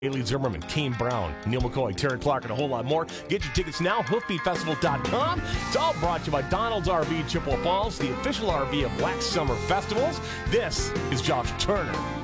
Haley Zimmerman, Kane Brown, Neil McCoy, Terry Clark, and a whole lot more. Get your tickets now, hoofbeatfestival.com. It's all brought to you by Donald's RV Chippewa Falls, the official RV of Black Summer Festivals. This is Josh Turner.